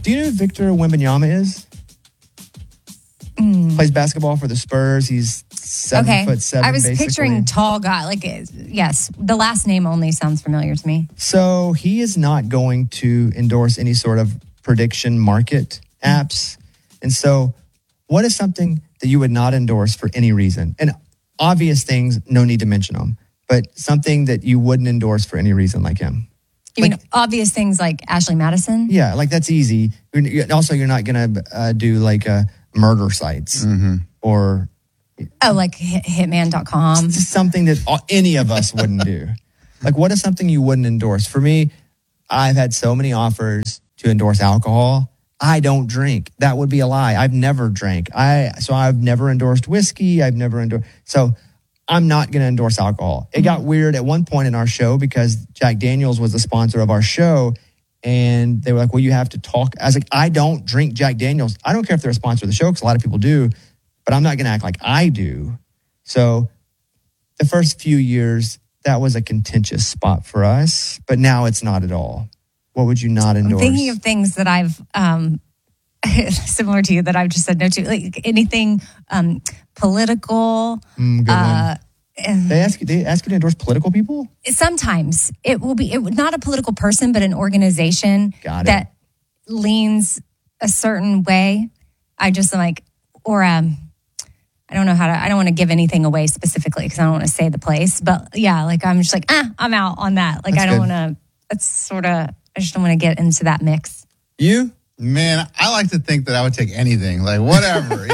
Do you know who Victor Wembanyama is? Plays basketball for the Spurs. He's 7'7". I was basically. picturing tall guy. Like, yes, the last name only sounds familiar to me. So he is not going to endorse any sort of prediction market apps. And so what is something that you would not endorse for any reason? And obvious things, no need to mention them, but something that you wouldn't endorse for any reason like him. You mean obvious things like Ashley Madison? Yeah, like that's easy. Also, you're not going to do like murder sites or... Oh, like hitman.com. Something that any of us wouldn't do. Like, what is something you wouldn't endorse? For me, I've had so many offers to endorse alcohol. I don't drink. That would be a lie. I've never drank. So I've never endorsed whiskey. So I'm not going to endorse alcohol. It got weird at one point in our show because Jack Daniels was the sponsor of our show. And they were like, well, you have to talk. I was like, I don't drink Jack Daniels. I don't care if they're a sponsor of the show because a lot of people do. But I'm not going to act like I do. So the first few years, that was a contentious spot for us. But now it's not at all. What would you not endorse? I'm thinking of things that I've, similar to you, that I've just said no to. Like anything political. Good one. They ask you to endorse political people? Sometimes. It would not a political person, but an organization that leans a certain way. I just like, or I don't know I don't want to give anything away specifically because I don't want to say the place. But yeah, like I'm just like, I'm out on that. Like I don't want to, I just don't want to get into that mix. You? Man, I like to think that I would take anything, like whatever.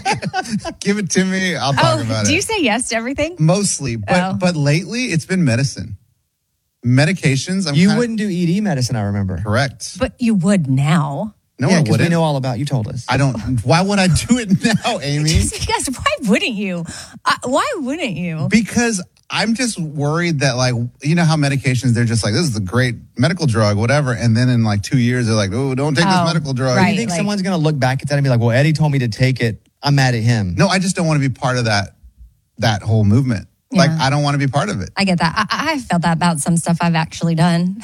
Give it to me, I'll talk about it. Do you say yes to everything? Mostly, but lately it's been medicine. Medications. You wouldn't do ED medicine, I remember. Correct. But you would now. No, I wouldn't. We know all about. You told us. I don't. Why would I do it now, Amy? Yes. Why wouldn't you? Why wouldn't you? Because I'm just worried that, like, you know how medications, they're just like, this is a great medical drug, whatever. And then in like 2 years, they're like, oh, don't take this medical drug. Right, you think someone's going to look back at that and be like, well, Eddie told me to take it. I'm mad at him. No, I just don't want to be part of that whole movement. Yeah. Like, I don't want to be part of it. I get that. I felt that about some stuff I've actually done.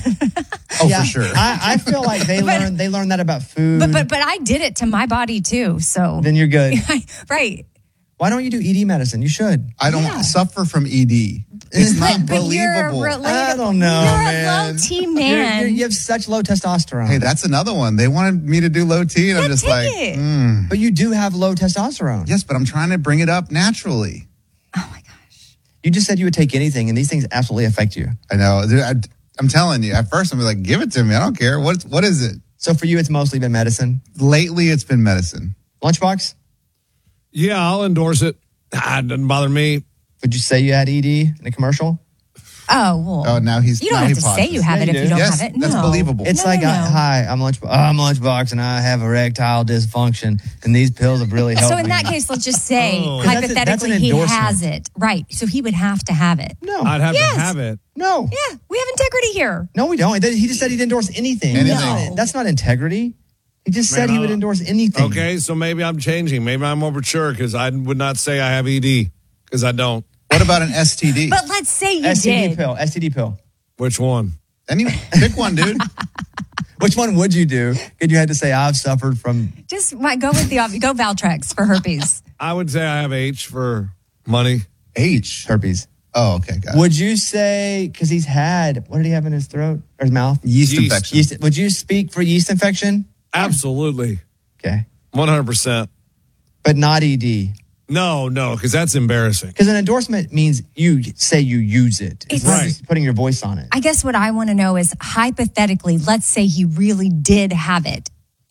For sure. I feel like they learned that about food. But I did it to my body too. So then you're good. Right. Why don't you do ED medicine? You should. I don't suffer from ED. It's not believable. I don't know, man. You're a low T man. You have such low testosterone. Hey, that's another one. They wanted me to do low T, and I'm just like, But you do have low testosterone. Yes, but I'm trying to bring it up naturally. Oh my gosh. You just said you would take anything, and these things absolutely affect you. I know. I'm telling you. At first, I'm like, give it to me. I don't care. What is it? So for you, it's mostly been medicine? Lately, it's been medicine. Lunchbox? Yeah, I'll endorse it. It doesn't bother me. Would you say you had ED in a commercial? Oh, well. Oh, now he's. You don't have to say you have it if you don't have it. No. That's believable. It's hi, I'm Lunchbox, and I have erectile dysfunction, and these pills have really helped me. So in that case, let's just say, hypothetically, he has it. Right. So he would have to have it. No. I'd have to have it. No. Yeah, we have integrity here. No, we don't. He just said he'd endorse anything. No. That's not integrity. He just said he would endorse anything. Okay, so maybe I'm changing. Maybe I'm more mature because I would not say I have ED because I don't. What about an STD? But let's say you did. STD pill. Which one? Pick one, dude. Which one would you do if you had to say I've suffered from? Just go with go Valtrex for herpes. I would say I have H for money. H? Herpes. Oh, okay. Got it. Would you say, because he's had, what did he have in his throat or his mouth? Yeast infection. Would you speak for yeast infection? Absolutely. Okay. 100%. But not ED. No, because that's embarrassing. Because an endorsement means you say you use it. It's not just putting your voice on it. I guess what I want to know is, hypothetically, let's say he really did have it.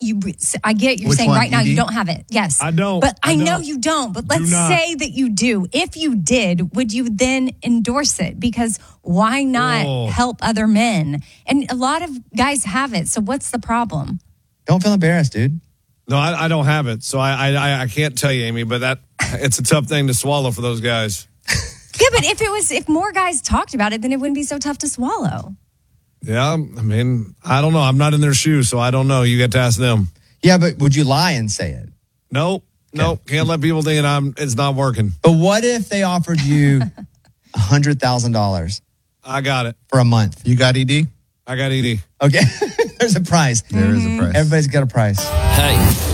I get you're saying right now you don't have it. Yes. I don't. But I know you don't. But let's say that you do. If you did, would you then endorse it? Because why not help other men? And a lot of guys have it. So what's the problem? Don't feel embarrassed, dude. No, I don't have it. So I can't tell you, Amy, but it's a tough thing to swallow for those guys. Yeah, but if more guys talked about it, then it wouldn't be so tough to swallow. Yeah, I mean, I don't know. I'm not in their shoes, so I don't know. You get to ask them. Yeah, but would you lie and say it? Nope. Can't let people think it's not working. But what if they offered you $100,000? I got it. For a month. You got ED? I got ED. Okay. There's a price. There is a price. Everybody's got a price. Hey.